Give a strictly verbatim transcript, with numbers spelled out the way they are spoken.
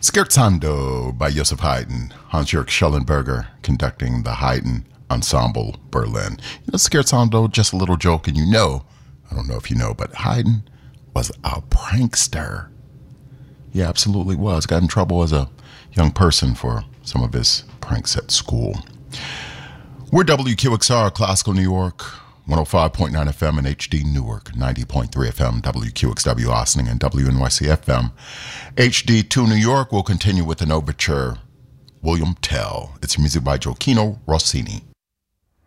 Scherzando by Joseph Haydn, Hans-Jörg Schellenberger conducting the Haydn Ensemble Berlin. You know, Scherzando, just a little joke, and you know, I don't know if you know, but Haydn was a prankster. He absolutely was. Got in trouble as a young person for some of his pranks at school. We're W Q X R, Classical New York, one oh five point nine F M and H D Newark, ninety point three F M, W Q X W Ossining, and W N Y C F M. H D two New York will continue with an overture, William Tell. It's music by Gioacchino Rossini.